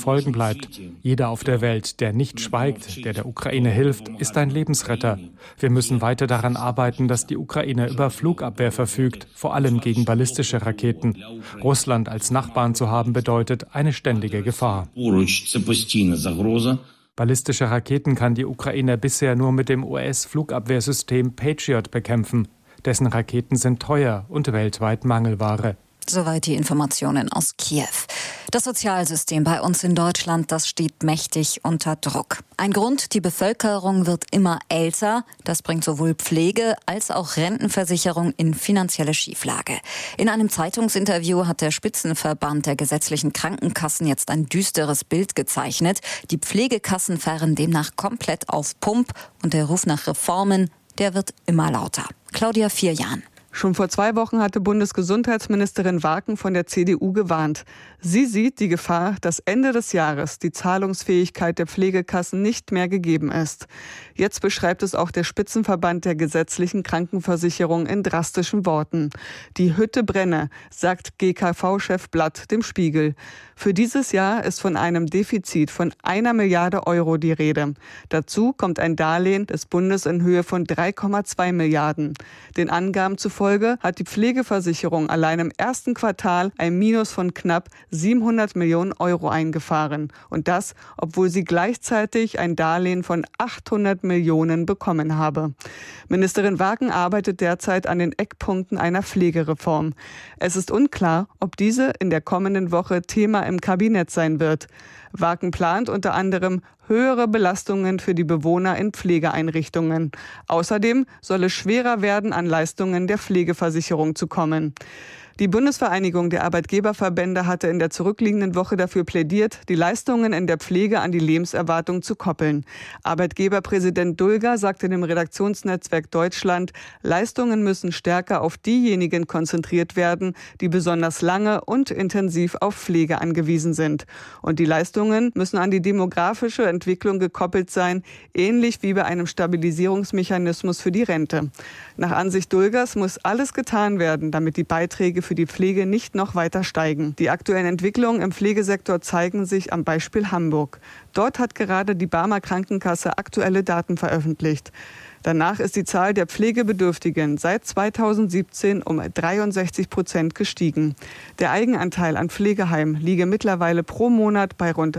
Folgen bleibt. Jeder auf der Welt, der nicht schweigt, der Ukraine hilft, ist ein Lebensretter. Wir müssen weiter daran arbeiten, dass die Ukraine über Flugabwehr verfügt, vor allem gegen ballistische Raketen. Russland als Nachbarn zu haben, bedeutet eine ständige Gefahr. Ballistische Raketen kann die Ukraine bisher nur mit dem US-Flugabwehrsystem Patriot bekämpfen. Dessen Raketen sind teuer und weltweit Mangelware. Soweit die Informationen aus Kiew. Das Sozialsystem bei uns in Deutschland, das steht mächtig unter Druck. Ein Grund, die Bevölkerung wird immer älter. Das bringt sowohl Pflege als auch Rentenversicherung in finanzielle Schieflage. In einem Zeitungsinterview hat der Spitzenverband der gesetzlichen Krankenkassen jetzt ein düsteres Bild gezeichnet. Die Pflegekassen fahren demnach komplett auf Pump und der Ruf nach Reformen, der wird immer lauter. Claudia Vierjahn. Schon vor 2 Wochen hatte Bundesgesundheitsministerin Warken von der CDU gewarnt. Sie sieht die Gefahr, dass Ende des Jahres die Zahlungsfähigkeit der Pflegekassen nicht mehr gegeben ist. Jetzt beschreibt es auch der Spitzenverband der gesetzlichen Krankenversicherung in drastischen Worten. Die Hütte brenne, sagt GKV-Chef Blatt dem Spiegel. Für dieses Jahr ist von einem Defizit von 1 Milliarde Euro die Rede. Dazu kommt ein Darlehen des Bundes in Höhe von 3,2 Milliarden. Den Angaben zufolge hat die Pflegeversicherung allein im ersten Quartal ein Minus von knapp 700 Millionen Euro eingefahren. Und das, obwohl sie gleichzeitig ein Darlehen von 800 Millionen bekommen habe. Ministerin Warken arbeitet derzeit an den Eckpunkten einer Pflegereform. Es ist unklar, ob diese in der kommenden Woche Thema im Kabinett sein wird. Warken plant unter anderem höhere Belastungen für die Bewohner in Pflegeeinrichtungen. Außerdem soll es schwerer werden, an Leistungen der Pflegeversicherung zu kommen. Die Bundesvereinigung der Arbeitgeberverbände hatte in der zurückliegenden Woche dafür plädiert, die Leistungen in der Pflege an die Lebenserwartung zu koppeln. Arbeitgeberpräsident Dulger sagte dem Redaktionsnetzwerk Deutschland, Leistungen müssen stärker auf diejenigen konzentriert werden, die besonders lange und intensiv auf Pflege angewiesen sind. Und die Leistungen müssen an die demografische Entwicklung gekoppelt sein, ähnlich wie bei einem Stabilisierungsmechanismus für die Rente. Nach Ansicht Dulgers muss alles getan werden, damit die Beiträge für die Pflege nicht noch weiter steigen. Die aktuellen Entwicklungen im Pflegesektor zeigen sich am Beispiel Hamburg. Dort hat gerade die Barmer Krankenkasse aktuelle Daten veröffentlicht. Danach ist die Zahl der Pflegebedürftigen seit 2017 um 63% gestiegen. Der Eigenanteil an Pflegeheimen liege mittlerweile pro Monat bei rund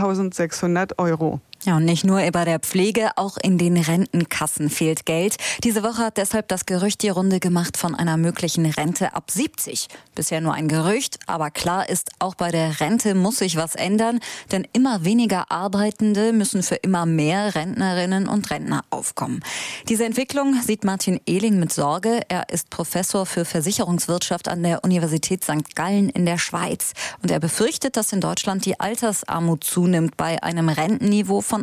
3.600 Euro. Ja, und nicht nur bei der Pflege, auch in den Rentenkassen fehlt Geld. Diese Woche hat deshalb das Gerücht die Runde gemacht von einer möglichen Rente ab 70. Bisher nur ein Gerücht, aber klar ist, auch bei der Rente muss sich was ändern, denn immer weniger Arbeitende müssen für immer mehr Rentnerinnen und Rentner aufkommen. Diese Entwicklung sieht Martin Ehling mit Sorge. Er ist Professor für Versicherungswirtschaft an der Universität St. Gallen in der Schweiz. Und er befürchtet, dass in Deutschland die Altersarmut zunimmt bei einem Rentenniveau von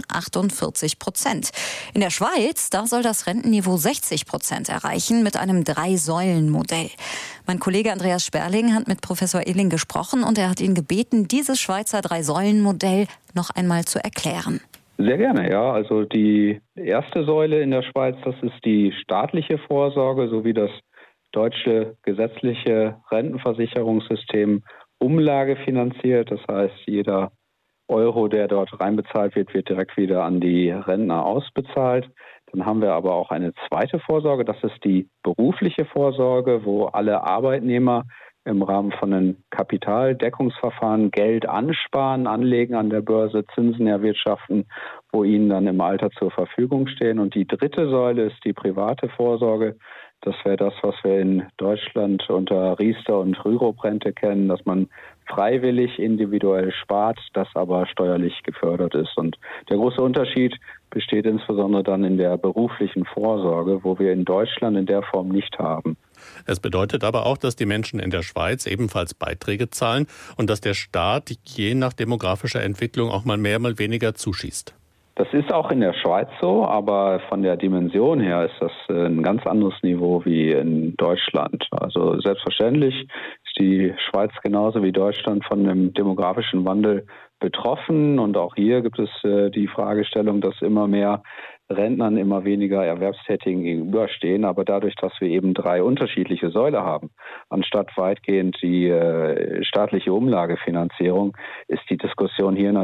48%. In der Schweiz, da soll das Rentenniveau 60% erreichen mit einem 3-Säulen-Modell. Mein Kollege Andreas Sperling hat mit Professor Ehling gesprochen und er hat ihn gebeten, dieses Schweizer 3-Säulen-Modell noch einmal zu erklären. Sehr gerne, ja. Also die erste Säule in der Schweiz, das ist die staatliche Vorsorge sowie das deutsche gesetzliche Rentenversicherungssystem umlagefinanziert. Das heißt, jeder Euro, der dort reinbezahlt wird, wird direkt wieder an die Rentner ausbezahlt. Dann haben wir aber auch eine zweite Vorsorge, das ist die berufliche Vorsorge, wo alle Arbeitnehmer im Rahmen von einem Kapitaldeckungsverfahren Geld ansparen, anlegen an der Börse, Zinsen erwirtschaften, wo ihnen dann im Alter zur Verfügung stehen. Und die dritte Säule ist die private Vorsorge. Das wäre das, was wir in Deutschland unter Riester- und Rürup-Rente kennen, dass man freiwillig individuell spart, das aber steuerlich gefördert ist. Und der große Unterschied besteht insbesondere dann in der beruflichen Vorsorge, wo wir in Deutschland in der Form nicht haben. Es bedeutet aber auch, dass die Menschen in der Schweiz ebenfalls Beiträge zahlen und dass der Staat je nach demografischer Entwicklung auch mal mehr, mal weniger zuschießt. Das ist auch in der Schweiz so, aber von der Dimension her ist das ein ganz anderes Niveau wie in Deutschland. Also selbstverständlich ist die Schweiz genauso wie Deutschland von dem demografischen Wandel betroffen. Und auch hier gibt es die Fragestellung, dass immer mehr Rentnern immer weniger Erwerbstätigen gegenüberstehen. Aber dadurch, dass wir eben 3 unterschiedliche Säulen haben, anstatt weitgehend die staatliche Umlagefinanzierung, ist die Diskussion hier